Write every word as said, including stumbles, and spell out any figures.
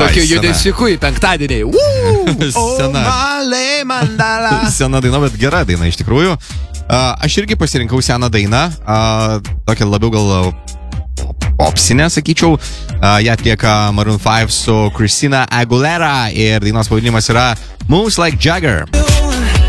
Tokiu judesiuku į penktadienį. Sena. Sena daina, bet gera daina iš tikrųjų. Uh, aš irgi pasirinkau seną dainą, uh, tokią labiau gal popsinę, sakyčiau. Uh, ją atlieka Maroon five su Christina Aguilera ir dainos pavadinimas yra Moves Like Jagger.